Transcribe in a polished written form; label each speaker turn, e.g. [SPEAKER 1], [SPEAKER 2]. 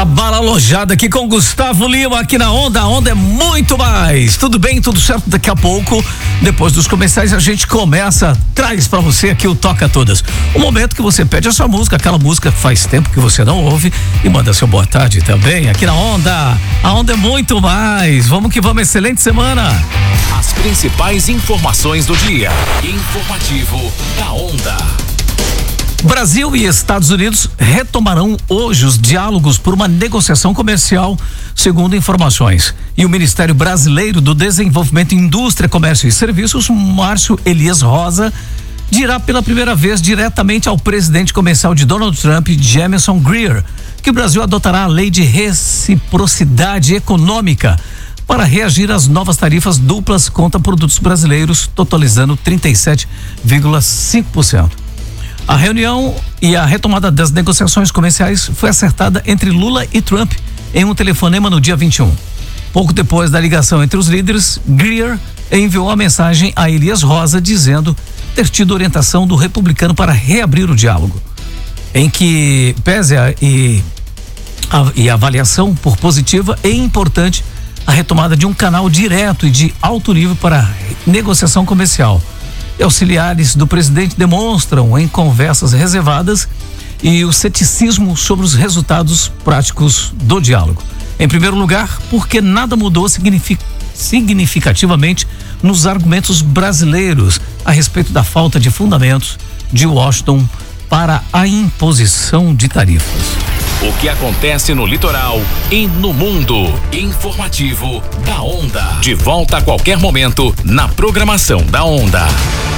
[SPEAKER 1] Da bala alojada aqui com Gustavo Lima aqui na Onda. A Onda é muito mais. Tudo bem, tudo certo? Daqui a pouco, depois dos comerciais, a gente traz pra você aqui o Toca Todas. O momento que você pede a sua música, aquela música que faz tempo que você não ouve, e manda seu boa tarde também aqui na Onda. A Onda é muito mais. Vamos que vamos, excelente semana.
[SPEAKER 2] As principais informações do dia. Informativo da Onda.
[SPEAKER 1] Brasil e Estados Unidos retomarão hoje os diálogos por uma negociação comercial, segundo informações. E o Ministério Brasileiro do Desenvolvimento, Indústria, Comércio e Serviços, Márcio Elias Rosa, dirá pela primeira vez diretamente ao presidente comercial de Donald Trump, Jamieson Greer, que o Brasil adotará a lei de reciprocidade econômica para reagir às novas tarifas duplas contra produtos brasileiros, totalizando 37,5%. A reunião e a retomada das negociações comerciais foi acertada entre Lula e Trump em um telefonema no dia 21. Pouco depois da ligação entre os líderes, Greer enviou a mensagem a Elias Rosa dizendo ter tido orientação do republicano para reabrir o diálogo, em que, pese a avaliação por positiva, é importante a retomada de um canal direto e de alto nível para negociação comercial. Auxiliares do presidente demonstram em conversas reservadas e o ceticismo sobre os práticos do diálogo. Em primeiro lugar, porque nada mudou significativamente nos argumentos brasileiros a respeito da falta de fundamentos de Washington para a imposição de tarifas.
[SPEAKER 2] O que acontece no litoral e no mundo. Informativo da Onda. De volta a qualquer momento na programação da Onda.